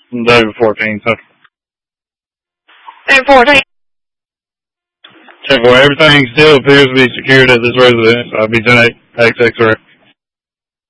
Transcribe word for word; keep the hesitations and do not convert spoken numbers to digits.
David fourteen, so. David fourteen. Check for everything still appears to be secured at this residence. I'll be ten eight, X X-ray.